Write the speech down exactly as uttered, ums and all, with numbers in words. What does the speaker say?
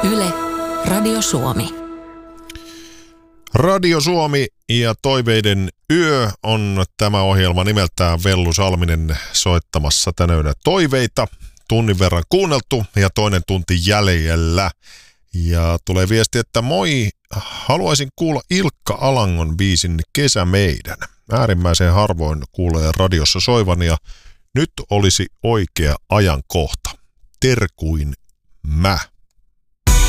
Yle, Radio Suomi. Radio Suomi ja Toiveiden yö on tämä ohjelma nimeltään. Vellu Salminen soittamassa tänä yönä toiveita. Tunnin verran kuunneltu ja toinen tunti jäljellä. Ja tulee viesti, että moi, haluaisin kuulla Ilkka Alangon biisin Kesä meidän. Äärimmäisen harvoin kuulee radiossa soivan ja nyt olisi oikea ajankohta. Terkuin mä.